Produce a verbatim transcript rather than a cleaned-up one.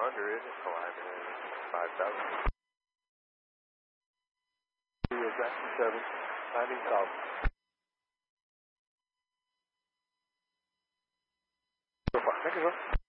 under, isn't it? Climbing in five thousand. Jackson seven, landing south. So far, thank you, sir.